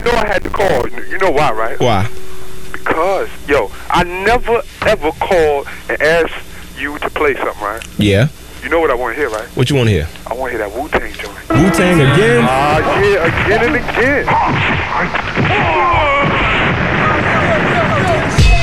know I had to call. You know why, right? Why? Because, yo, I never ever called and asked you to play something, right? Yeah. You know what I want to hear, right? What you want to hear? I want to hear that Wu-Tang joint. Wu-Tang again? Yeah, again and again.